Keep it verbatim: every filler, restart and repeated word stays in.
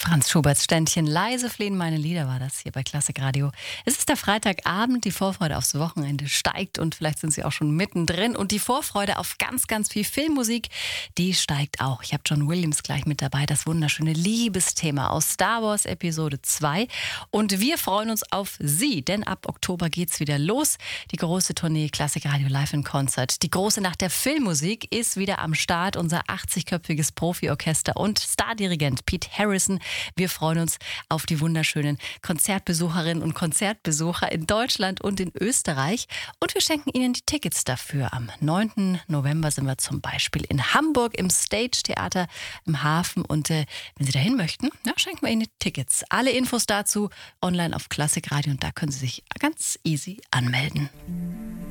Franz Schuberts Ständchen leise flehen meine Lieder war das hier bei Klassik Radio. Es ist der Freitagabend, die Vorfreude aufs Wochenende steigt und vielleicht sind Sie auch schon mittendrin. Und die Vorfreude auf ganz, ganz viel Filmmusik, die steigt auch. Ich habe John Williams gleich mit dabei, das wunderschöne Liebesthema aus Star Wars Episode zwei. Und wir freuen uns auf Sie, denn ab Oktober geht's wieder los. Die große Tournee Klassik Radio Live in Concert. Die große Nacht der Filmmusik ist wieder am Start. Unser achtzigköpfiges Profiorchester und Stardirigent Pete Harrison. Wir freuen uns auf die wunderschönen Konzertbesucherinnen und Konzertbesucher in Deutschland und in Österreich. Und wir schenken Ihnen die Tickets dafür. Am neunten November sind wir zum Beispiel in Hamburg im Stage Theater im Hafen. Und äh, wenn Sie dahin möchten, ja, schenken wir Ihnen die Tickets. Alle Infos dazu online auf Klassik Radio und da können Sie sich ganz easy anmelden.